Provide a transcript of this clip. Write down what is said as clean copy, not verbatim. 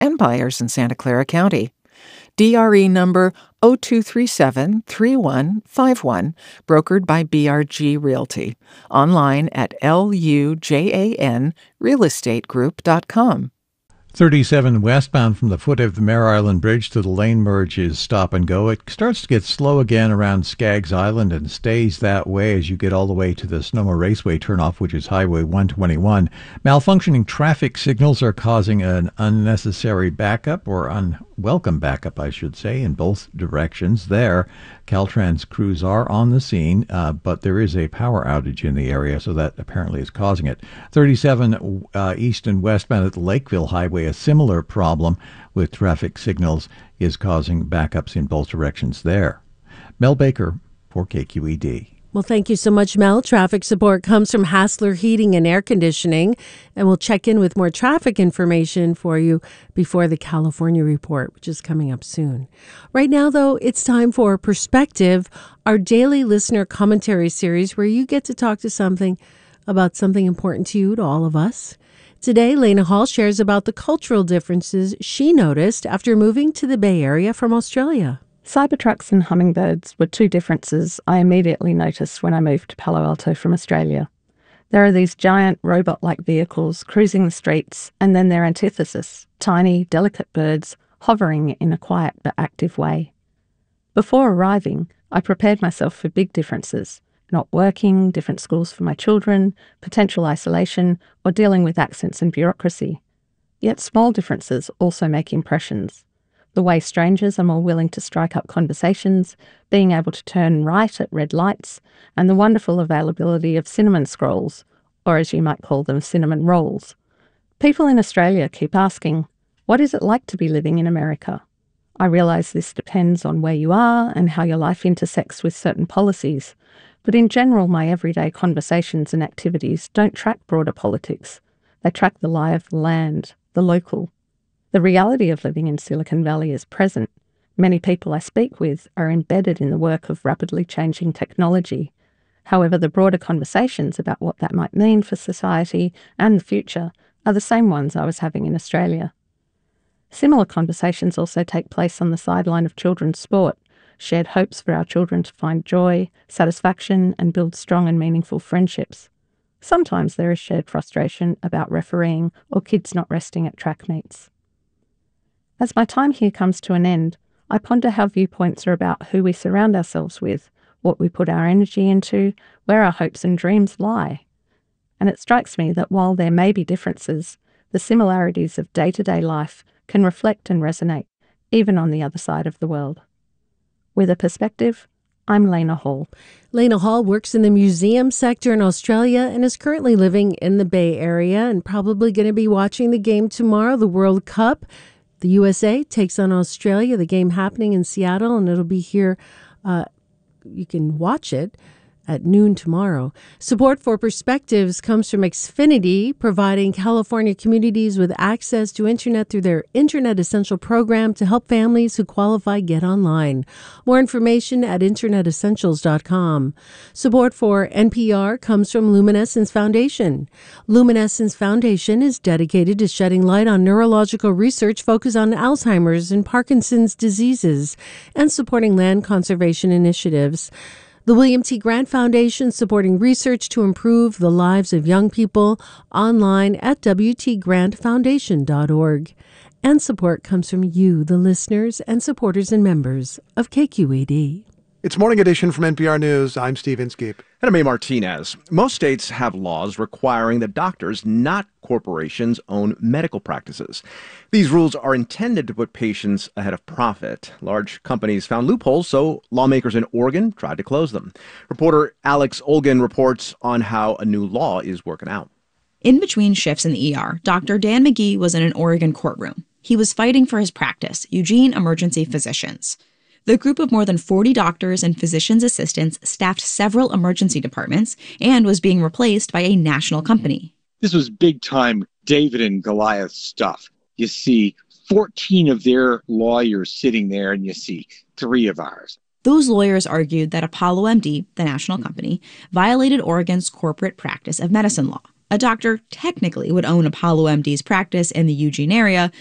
and buyers in Santa Clara County. DRE number 02373151, brokered by BRG Realty. Online at lujanrealestategroup.com. 37 westbound from the foot of the Mare Island Bridge to the lane merge is stop and go. It starts to get slow again around Skaggs Island and stays that way as you get all the way to the Sonoma Raceway turnoff, which is Highway 121. Malfunctioning traffic signals are causing an unnecessary backup, or unwelcome backup, I should say, in both directions there. Caltrans crews are on the scene, but there is a power outage in the area, so that apparently is causing it. 37 east and westbound at the Lakeville Highway, a similar problem with traffic signals is causing backups in both directions there. Mel Baker for KQED. Well, thank you so much, Mel. Traffic support comes from Hassler Heating and Air Conditioning, and we'll check in with more traffic information for you before the California Report, which is coming up soon. Right now, though, it's time for Perspective, our daily listener commentary series where you get to talk to something about something important to you, to all of us. Today, Lena Hall shares about the cultural differences she noticed after moving to the Bay Area from Australia. Cybertrucks and hummingbirds were two differences I immediately noticed when I moved to Palo Alto from Australia. There are these giant robot-like vehicles cruising the streets, and then their antithesis, tiny, delicate birds hovering in a quiet but active way. Before arriving, I prepared myself for big differences: not working, different schools for my children, potential isolation, or dealing with accents and bureaucracy. Yet small differences also make impressions. The way strangers are more willing to strike up conversations, being able to turn right at red lights, and the wonderful availability of cinnamon scrolls, or as you might call them, cinnamon rolls. People in Australia keep asking, what is it like to be living in America? I realise this depends on where you are and how your life intersects with certain policies, but in general my everyday conversations and activities don't track broader politics. They track the lie of the land, the local. The reality of living in Silicon Valley is present. Many people I speak with are embedded in the work of rapidly changing technology. However, the broader conversations about what that might mean for society and the future are the same ones I was having in Australia. Similar conversations also take place on the sideline of children's sport, shared hopes for our children to find joy, satisfaction, and build strong and meaningful friendships. Sometimes there is shared frustration about refereeing or kids not resting at track meets. As my time here comes to an end, I ponder how viewpoints are about who we surround ourselves with, what we put our energy into, where our hopes and dreams lie. And it strikes me that while there may be differences, the similarities of day-to-day life can reflect and resonate, even on the other side of the world. With a perspective, I'm Lena Hall. Lena Hall works in the museum sector in Australia and is currently living in the Bay Area and probably going to be watching the game tomorrow, the World Cup. The USA takes on Australia, the game happening in Seattle, and it'll be here. You can watch it at noon tomorrow. Support for Perspectives comes from Xfinity, providing California communities with access to internet through their Internet Essential program to help families who qualify get online. More information at internetessentials.com. Support for NPR comes from Luminescence Foundation. Luminescence Foundation is dedicated to shedding light on neurological research focused on Alzheimer's and Parkinson's diseases and supporting land conservation initiatives. The William T. Grant Foundation supporting research to improve the lives of young people, online at wtgrantfoundation.org. And support comes from you, the listeners and supporters and members of KQED. It's Morning Edition from NPR News. I'm Steve Inskeep. And I'm A. Martinez. Most states have laws requiring that doctors, not corporations, own medical practices. These rules are intended to put patients ahead of profit. Large companies found loopholes, so lawmakers in Oregon tried to close them. Reporter Alex Olgin reports on how a new law is working out. In between shifts in the ER, Dr. Dan McGee was in an Oregon courtroom. He was fighting for his practice, Eugene Emergency Physicians. The group of more than 40 doctors and physician's assistants staffed several emergency departments and was being replaced by a national company. This was big-time David and Goliath stuff. You see 14 of their lawyers sitting there, and you see 3 of ours. Those lawyers argued that Apollo MD, the national company, violated Oregon's corporate practice of medicine law. A doctor technically would own Apollo MD's practice in the Eugene area,